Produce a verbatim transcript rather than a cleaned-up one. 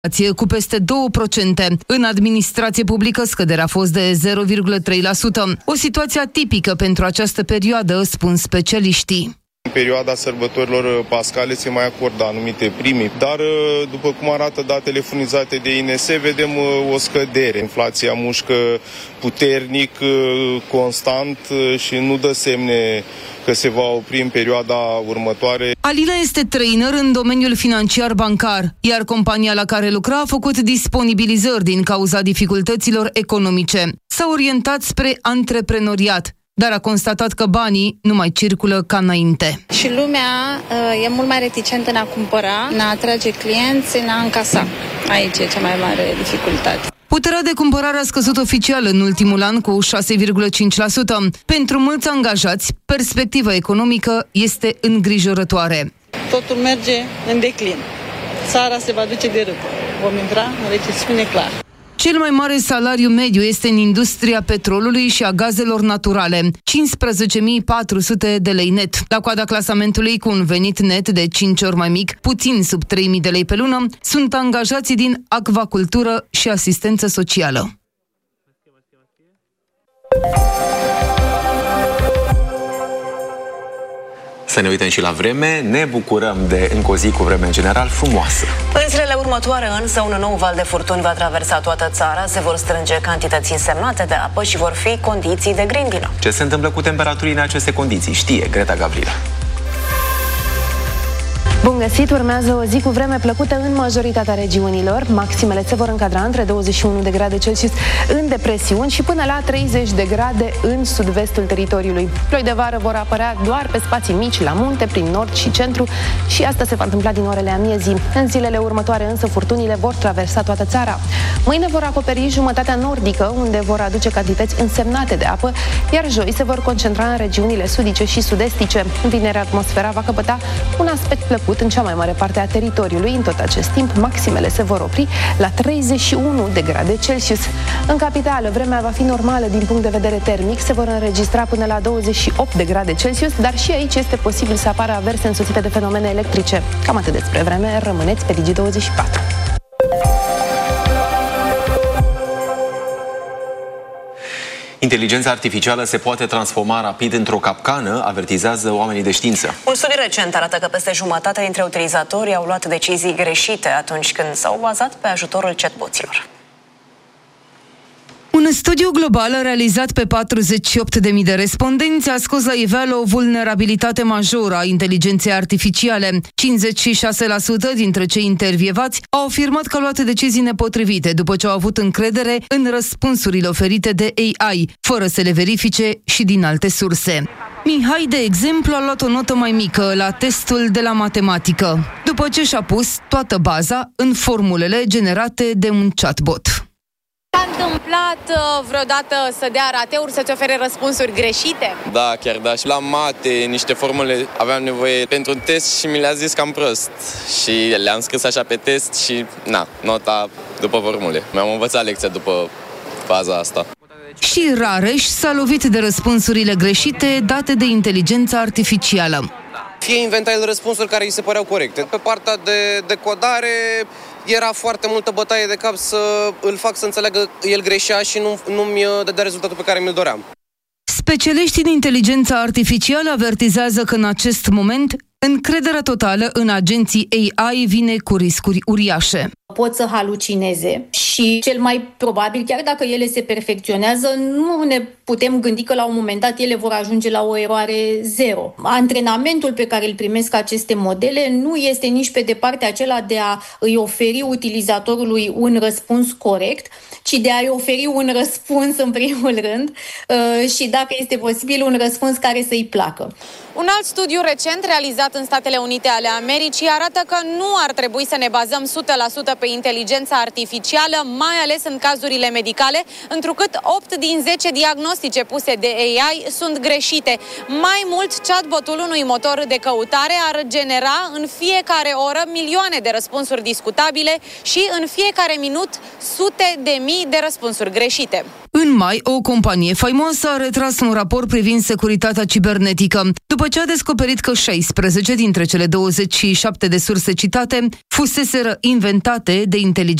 cu peste două procente. În administrație publică scăderea a fost de zero virgulă trei la sută. O situație atipică pentru această perioadă, spun specialiștii. În perioada sărbătorilor pascale se mai acordă anumite primi, dar după cum arată datele furnizate de I N S, vedem o scădere. Inflația mușcă puternic, constant și nu dă semne că se va opri în perioada următoare. Alina este trainer în domeniul financiar bancar, iar compania la care lucra a făcut disponibilizări din cauza dificultăților economice. S-a orientat spre antreprenoriat, dar a constatat că banii nu mai circulă ca înainte. Și lumea uh, e mult mai reticentă în a cumpăra, în a atrage clienți, în a încasa. Aici e cea mai mare dificultate. Puterea de cumpărare a scăzut oficial în ultimul an cu șase virgulă cinci la sută. Pentru mulți angajați, perspectiva economică este îngrijorătoare. Totul merge în declin. Țara se va duce de râpă. Vom intra în recesiune clar. Cel mai mare salariu mediu este în industria petrolului și a gazelor naturale, cincisprezece mii patru sute de lei net. La coada clasamentului, cu un venit net de cinci ori mai mic, puțin sub trei mii de lei pe lună, sunt angajații din acvacultură și asistență socială. Să ne uităm și la vreme, ne bucurăm de încă o zi cu vreme în general frumoasă. În zilele următoare însă, un nou val de furtuni va traversa toată țara, se vor strânge cantități însemnate de apă și vor fi condiții de grindină. Ce se întâmplă cu temperaturii în aceste condiții? Știe Greta Gavrila. Bun găsit! Urmează o zi cu vreme plăcută în majoritatea regiunilor. Maximele se vor încadra între douăzeci și unu de grade Celsius în depresiuni și până la treizeci de grade în sud-vestul teritoriului. Ploi de vară vor apărea doar pe spații mici la munte, prin nord și centru și asta se va întâmpla din orele amiezii. În zilele următoare însă furtunile vor traversa toată țara. Mâine vor acoperi jumătatea nordică, unde vor aduce cantități însemnate de apă, iar joi se vor concentra în regiunile sudice și sud-estice. Vineri atmosfera va căpăta un aspect plăcut în cea mai mare parte a teritoriului. În tot acest timp, maximele se vor opri la treizeci și unu de grade Celsius. În capitală, vremea va fi normală din punct de vedere termic, se vor înregistra până la douăzeci și opt de grade Celsius, dar și aici este posibil să apară averse însoțite de fenomene electrice. Cam atât despre vreme, rămâneți pe Digi douăzeci și patru. Inteligența artificială se poate transforma rapid într-o capcană, avertizează oamenii de știință. Un studiu recent arată că peste jumătate dintre utilizatorii au luat decizii greșite atunci când s-au bazat pe ajutorul chatboților. Un studiu global realizat pe patruzeci și opt de mii de respondenți a scos la iveală o vulnerabilitate majoră a inteligenței artificiale. cincizeci și șase la sută dintre cei intervievați au afirmat că au luat decizii nepotrivite după ce au avut încredere în răspunsurile oferite de A I, fără să le verifice și din alte surse. Mihai, de exemplu, a luat o notă mai mică la testul de la matematică, după ce și-a pus toată baza în formulele generate de un chatbot. S-a întâmplat uh, vreodată să dea rateuri, să-ți ofere răspunsuri greșite? Da, chiar da. Și la mate, niște formule aveam nevoie pentru un test și mi le-a zis cam prost. Și le-am scris așa pe test și, na, nota după formule. Mi-am învățat lecția după faza asta. Și Rareș s-a lovit de răspunsurile greșite date de inteligența artificială. Fie inventa el răspunsuri care îi se păreau corecte. Pe partea de decodare era foarte multă bătaie de cap să îl fac să înțeleagă el greșea și nu, nu-mi dădea rezultatul pe care mi-l doream. Specialiștii în inteligența artificială avertizează că în acest moment încrederea totală în agenții A I vine cu riscuri uriașe. Pot să halucineze și cel mai probabil, chiar dacă ele se perfecționează, nu ne putem gândi că la un moment dat ele vor ajunge la o eroare zero. Antrenamentul pe care îl primesc aceste modele nu este nici pe departe acela de a îi oferi utilizatorului un răspuns corect, ci de a-i oferi un răspuns în primul rând și, dacă este posibil, un răspuns care să-i placă. Un alt studiu recent realizat în Statele Unite ale Americii arată că nu ar trebui să ne bazăm o sută la sută pe inteligența artificială, mai ales în cazurile medicale, întrucât opt din zece diagnostici diagnostice puse de A I sunt greșite. Mai mult, chatbotul unui motor de căutare ar genera în fiecare oră milioane de răspunsuri discutabile și în fiecare minut sute de mii de răspunsuri greșite. În mai, o companie faimoasă a retras un raport privind securitatea cibernetică, după ce a descoperit că șaisprezece dintre cele douăzeci și șapte de surse citate fuseseră inventate de inteligență